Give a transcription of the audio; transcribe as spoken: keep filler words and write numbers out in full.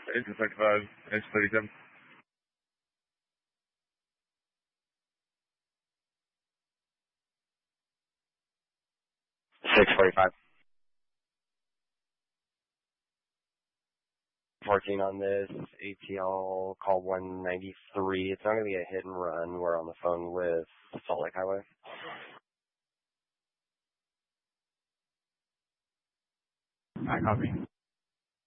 It's thirty-five, it's thirty-seven. six forty-five. fourteen on this, A T L, call one ninety-three. It's not going to be a hit and run. We're on the phone with Salt Lake Highway. I copy.